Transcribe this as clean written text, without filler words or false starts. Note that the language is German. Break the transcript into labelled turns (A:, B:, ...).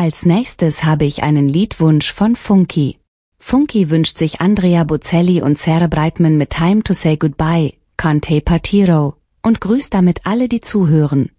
A: Als nächstes habe ich einen Liedwunsch von Funky. Funky wünscht sich Andrea Bocelli und Sarah Brightman mit Time to Say Goodbye, Cante Partiro, und grüßt damit alle, die zuhören.